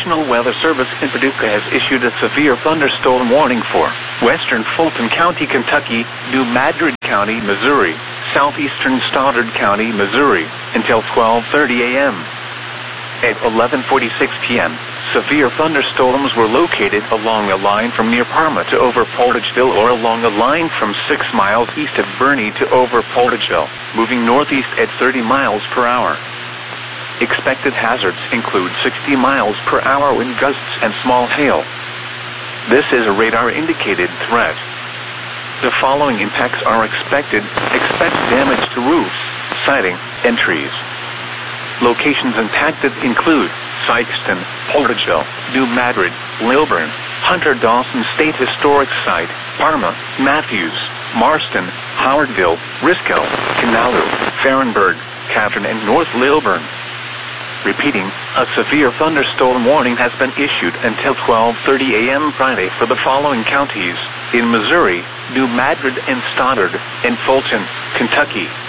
National Weather Service in Paducah has issued a severe thunderstorm warning for western Fulton County, Kentucky, New Madrid County, Missouri, southeastern Stoddard County, Missouri, until 12:30 a.m. At 11:46 p.m., severe thunderstorms were located along a line from near Parma to over Portageville, or along a line from 6 miles east of Bernie to over Portageville, moving northeast at 30 miles per hour. Expected hazards include 60 miles per hour wind gusts and small hail. This is a radar-indicated threat. The following impacts are expected. Expect damage to roofs, siding, and trees. Locations impacted include Sikeston, Portageville, New Madrid, Lilburn, Hunter Dawson State Historic Site, Parma, Matthews, Marston, Howardville, Risco, Kanalu, Farrenburg, Catron, and North Lilburn. Repeating, a severe thunderstorm warning has been issued until 12:30 a.m. Friday for the following counties: in Missouri, New Madrid and Stoddard, and Fulton, Kentucky.